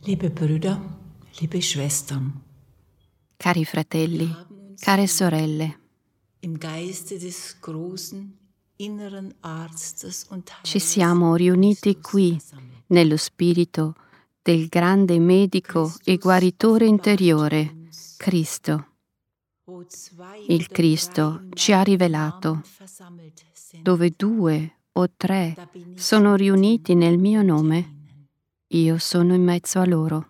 Liebe Brüder, liebe Schwestern, Cari fratelli, care sorelle, im Geiste des großen inneren Arztes und ci siamo riuniti qui nello spirito del grande medico e guaritore interiore, Cristo. Il Cristo ci ha rivelato: dove 2 o 3 sono riuniti nel mio nome, io sono in mezzo a loro.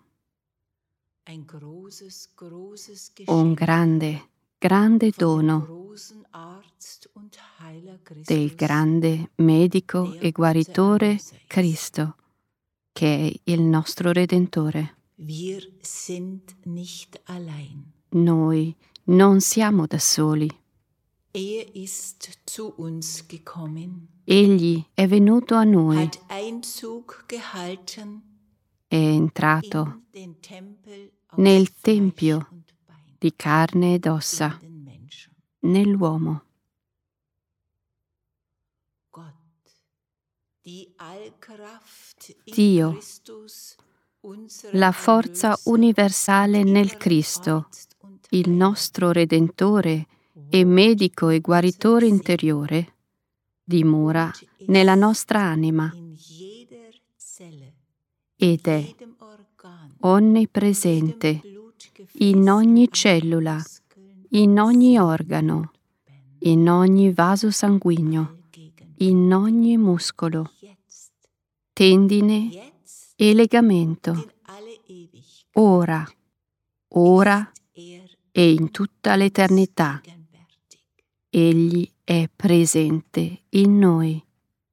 Un grande, grande dono del grande medico e guaritore Cristo, che è il nostro Redentore. Noi non siamo da soli. Egli è venuto a noi, è entrato nel tempio di carne ed ossa, nell'uomo. Dio, la forza universale nel Cristo, il nostro Redentore e medico e guaritore interiore, dimora nella nostra anima ed è onnipresente in ogni cellula, in ogni organo, in ogni vaso sanguigno, in ogni muscolo, tendine e legamento, ora e in tutta l'eternità. Egli è presente in noi.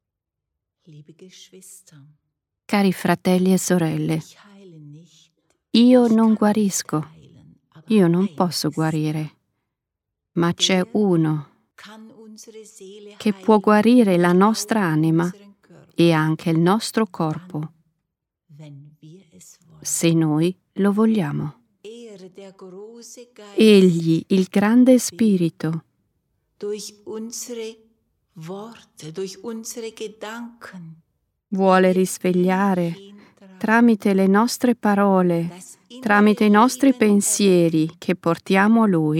Cari fratelli e sorelle, io non guarisco, io non posso guarire, ma c'è uno che può guarire la nostra anima e anche il nostro corpo, se noi lo vogliamo. Egli, il grande Spirito, vuole risvegliare tramite le nostre parole, tramite i nostri pensieri che portiamo a Lui,